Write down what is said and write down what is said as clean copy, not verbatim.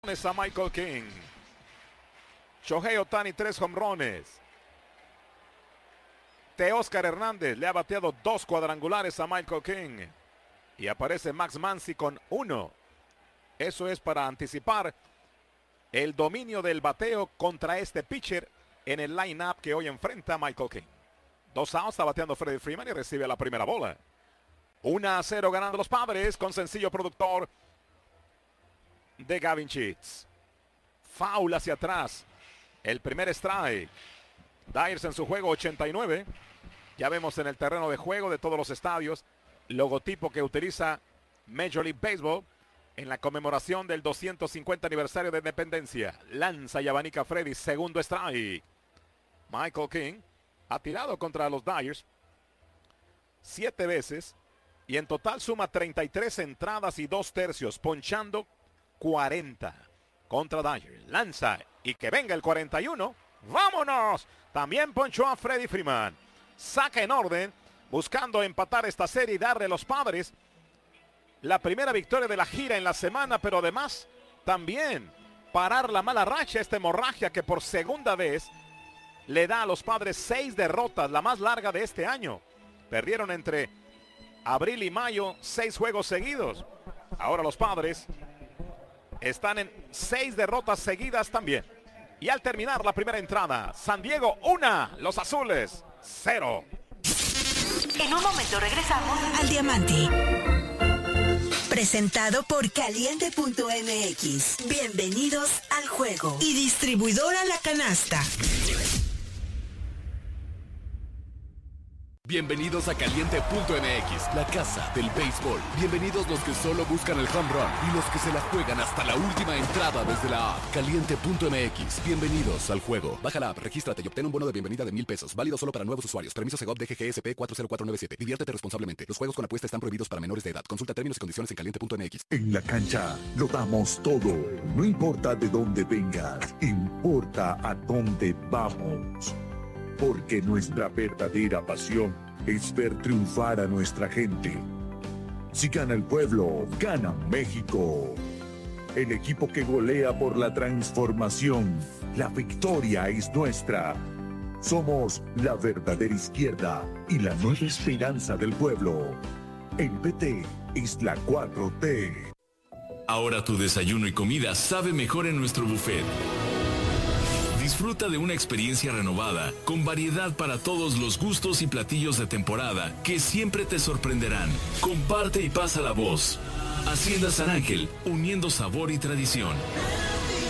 A Michael King. Shohei Ohtani 3 jonrones. Teóscar Hernández le ha bateado 2 cuadrangulares a Michael King. Y aparece Max Muncy con 1. Eso es para anticipar el dominio del bateo contra este pitcher en el line-up que hoy enfrenta a Michael King. 2 outs, está bateando Freddie Freeman y recibe la primera bola. 1-0 ganando los Padres con sencillo productor de Gavin Sheets. Foul hacia atrás. El primer strike. Dyers en su juego 89. Ya vemos en el terreno de juego de todos los estadios logotipo que utiliza Major League Baseball en la conmemoración del 250 aniversario de independencia. Lanza y abanica Freddy. Segundo strike. Michael King ha tirado contra los Dyers 7 veces y en total suma 33 entradas y 2 tercios, ponchando 40 contra Dyers. Lanza y que venga el 41. ¡Vámonos! También ponchó a Freddie Freeman. Saca en orden, buscando empatar esta serie y darle a los Padres la primera victoria de la gira en la semana, pero además también parar la mala racha, esta hemorragia que por segunda vez le da a los Padres 6 derrotas, la más larga de este año. Perdieron entre abril y mayo 6 juegos seguidos. Ahora los Padres están en 6 derrotas seguidas también. Y al terminar la primera entrada, San Diego 1, los Azules 0. En un momento regresamos al Diamante. Presentado por Caliente.mx. Bienvenidos al juego. Y distribuidora La Canasta. Bienvenidos a Caliente.mx, la casa del béisbol. Bienvenidos los que solo buscan el home run y los que se la juegan hasta la última entrada desde la app. Caliente.mx, bienvenidos al juego. Baja la app, regístrate y obtén un bono de bienvenida de $1,000. Válido solo para nuevos usuarios. Permiso Segov DGGSP 40497. Diviértete responsablemente. Los juegos con apuesta están prohibidos para menores de edad. Consulta términos y condiciones en Caliente.mx. En la cancha lo damos todo. No importa de dónde vengas, importa a dónde vamos. Porque nuestra verdadera pasión es ver triunfar a nuestra gente. Si gana el pueblo, gana México. El equipo que golea por la transformación. La victoria es nuestra. Somos la verdadera izquierda y la nueva esperanza del pueblo. El PT es la 4T. Ahora tu desayuno y comida sabe mejor en nuestro buffet. Disfruta de una experiencia renovada, con variedad para todos los gustos y platillos de temporada que siempre te sorprenderán. Comparte y pasa la voz. Hacienda San Ángel, uniendo sabor y tradición.